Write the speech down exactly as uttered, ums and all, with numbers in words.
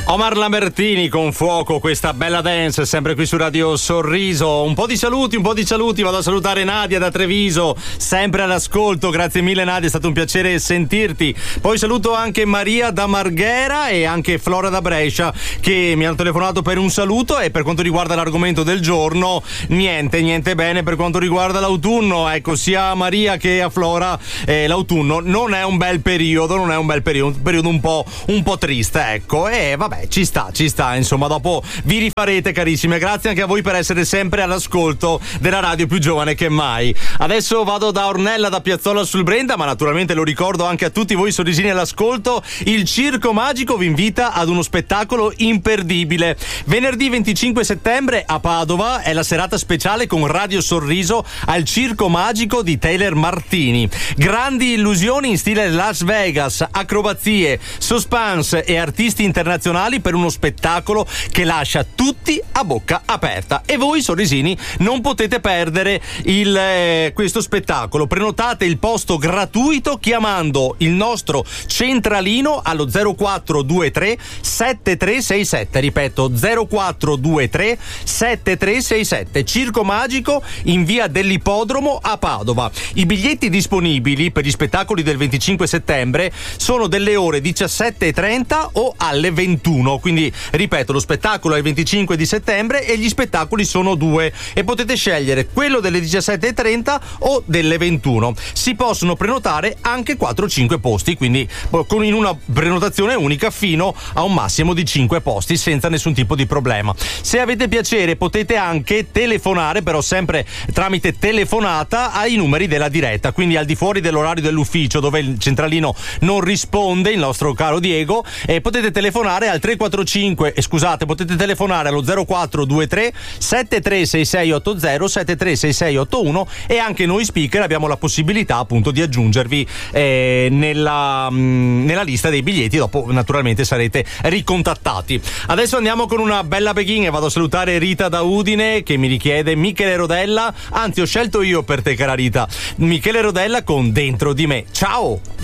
Omar Lambertini con Fuoco, questa bella dance, sempre qui su Radio Sorriso. Un po' di saluti, un po' di saluti. Vado a salutare Nadia da Treviso, sempre all'ascolto. Grazie mille Nadia, è stato un piacere sentirti. Poi saluto anche Maria da Marghera e anche Flora da Brescia, che mi hanno telefonato per un saluto. E per quanto riguarda l'argomento del giorno, niente, niente bene per quanto riguarda l'autunno. Ecco, sia a Maria che a Flora eh, l'autunno non è un bel periodo, non è un bel periodo, un periodo un po', un po' triste, ecco. E vabbè, ci sta, ci sta, insomma, dopo vi rifarete, carissime. Grazie anche a voi per essere sempre all'ascolto della radio più giovane che mai. Adesso vado da Ornella, da Piazzola sul Brenta, ma naturalmente lo ricordo anche a tutti voi sorrisini all'ascolto, il Circo Magico vi invita ad uno spettacolo imperdibile. Venerdì venticinque settembre a Padova è la serata speciale con Radio Sorriso al Circo Magico di Taylor Martini. Grandi illusioni in stile Las Vegas, acrobazie, suspense e artisti internazionali per uno spettacolo che lascia tutti a bocca aperta. E voi sorrisini non potete perdere il, eh, questo spettacolo. Prenotate il posto gratuito chiamando il nostro centralino allo zero quattro due tre sette tre sei sette. Ripeto, zero quattro due tre sette tre sei sette. Circo Magico in via dell'Ippodromo a Padova. I biglietti disponibili per gli spettacoli del venticinque settembre sono delle ore diciassette e trenta o alle ventuno. Quindi ripeto, lo spettacolo è il venticinque di settembre e gli spettacoli sono due e potete scegliere quello delle diciassette e trenta o delle ventuno. Si possono prenotare anche quattro o cinque posti, quindi con in una prenotazione unica fino a un massimo di cinque posti senza nessun tipo di problema. Se avete piacere potete anche telefonare, però sempre tramite telefonata, ai numeri della diretta, quindi al di fuori dell'orario dell'ufficio dove il centralino non risponde, il nostro caro Diego, e potete telefonare al tre quattro cinque, eh, scusate, potete telefonare allo zero quattro due tre sette tre sei sei otto zero sette tre sei sei otto uno e anche noi speaker abbiamo la possibilità appunto di aggiungervi eh, nella, mh, nella lista dei biglietti. Dopo naturalmente sarete ricontattati. Adesso andiamo con una bella begin e vado a salutare Rita da Udine che mi richiede Michele Rodella, anzi ho scelto io per te cara Rita, Michele Rodella con Dentro di me. Ciao!